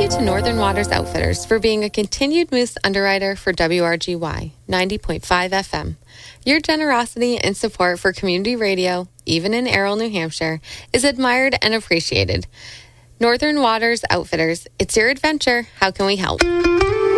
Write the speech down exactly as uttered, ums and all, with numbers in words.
you to Northern Waters Outfitters for being a continued Moose underwriter for W R G Y ninety point five F M. Your generosity and support for community radio, even in Errol, New Hampshire, is admired and appreciated. Northern Waters Outfitters, it's your adventure. How can we help?